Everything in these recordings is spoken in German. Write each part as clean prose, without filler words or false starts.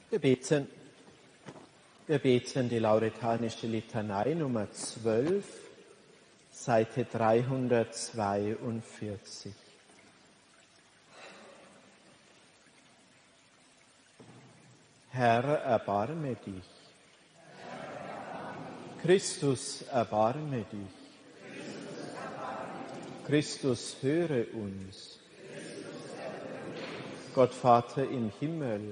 Wir beten die lauretanische Litanei Nummer 12, Seite 342. Herr, erbarme dich. Christus, erbarme dich. Christus, höre uns. Gott Vater im Himmel,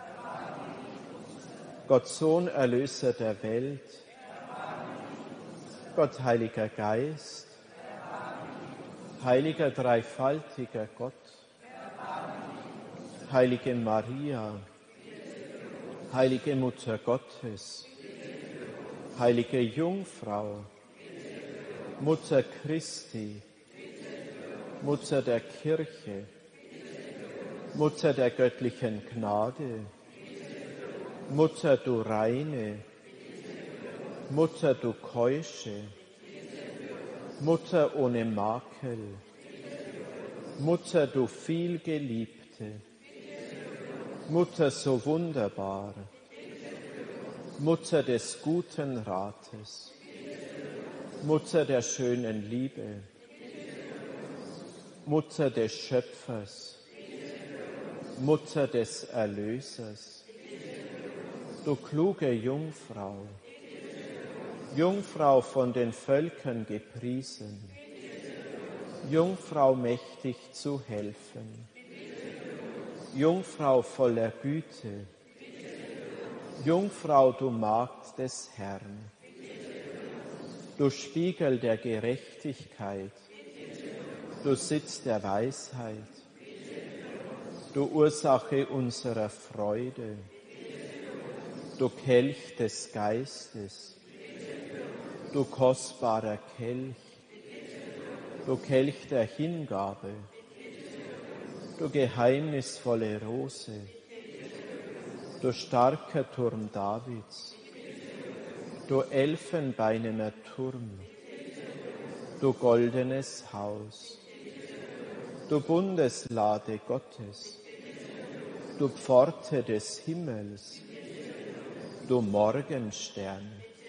Gott Sohn, Erlöser der Welt, Gott Heiliger Geist, Heiliger dreifaltiger Gott, Heilige Maria, Heilige Mutter Gottes, Heilige Jungfrau, Mutter Christi, Mutter der Kirche, Mutter der göttlichen Gnade, Mutter du Reine, Mutter du Keusche, Mutter ohne Makel, Mutter du vielgeliebte, Mutter so wunderbar, Mutter des guten Rates, Mutter der schönen Liebe, Mutter des Schöpfers, Mutter des Erlösers, du kluge Jungfrau, Jungfrau von den Völkern gepriesen, Jungfrau mächtig zu helfen, Jungfrau voller Güte, Jungfrau, du Magd des Herrn, du Spiegel der Gerechtigkeit, du Sitz der Weisheit, du Ursache unserer Freude, du Kelch des Geistes, du kostbarer Kelch, du Kelch der Hingabe, du geheimnisvolle Rose, du starker Turm Davids, du elfenbeinerner Turm, du goldenes Haus, du Bundeslade Gottes, du Pforte des Himmels, du Morgenstern,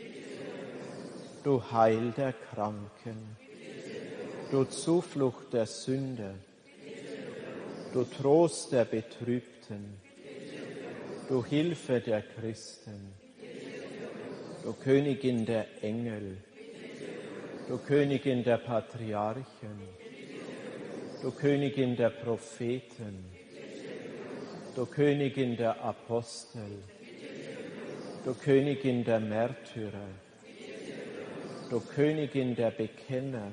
du Heil der Kranken, du Zuflucht der Sünder, du Trost der Betrübten, du Hilfe der Christen, du Königin der Engel, du Königin der Patriarchen, du Königin der Propheten, du Königin der Apostel, du Königin der Märtyrer, du Königin der Bekenner,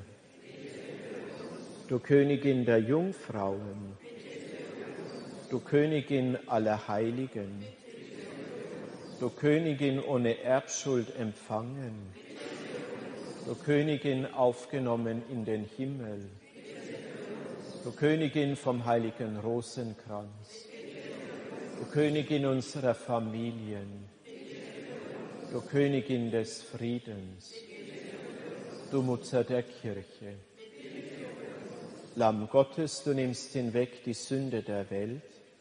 du Königin der Jungfrauen, du Königin aller Heiligen, du Königin ohne Erbschuld empfangen, du Königin aufgenommen in den Himmel, du Königin vom heiligen Rosenkranz, du Königin unserer Familien, du Königin des Friedens, du Mutter der Kirche. Lamm Gottes, du nimmst hinweg die Sünde der Welt.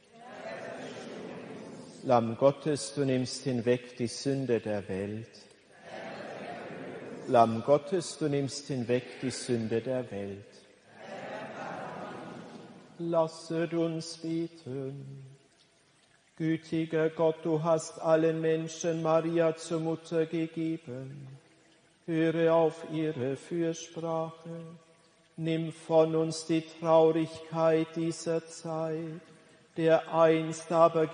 Lamm Gottes, du nimmst hinweg die Sünde der Welt. Lamm Gottes, du nimmst hinweg die Sünde der Welt. Lasset uns beten. Gütiger Gott, du hast allen Menschen Maria zur Mutter gegeben. Höre auf ihre Fürsprache. Nimm von uns die Traurigkeit dieser Zeit, der einst aber